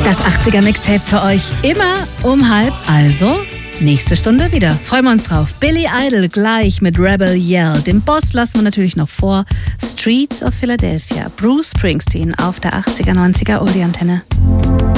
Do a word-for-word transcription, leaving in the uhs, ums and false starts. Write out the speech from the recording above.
Das achtziger Mixtape für euch immer um halb, also nächste Stunde wieder. Freuen wir uns drauf. Billy Idol gleich mit Rebel Yell. Den Boss lassen wir natürlich noch vor. Streets of Philadelphia. Bruce Springsteen auf der achtziger, neunziger Oldie-Antenne.